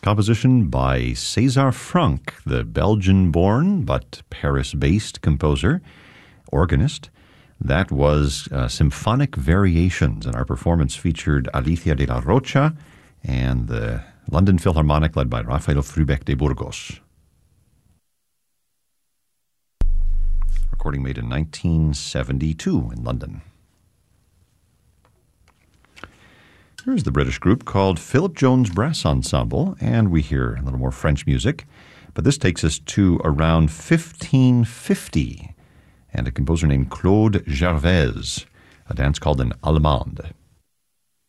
Composition by César Franck, the Belgian-born but Paris-based composer, organist. That was Symphonic Variations, and our performance featured Alicia de la Rocha and the London Philharmonic led by Rafael Frubeck de Burgos. Recording made in 1972 in London. Here's the British group called Philip Jones Brass Ensemble, and we hear a little more French music, but this takes us to around 1550, and a composer named Claude Gervaise, a dance called an Allemande.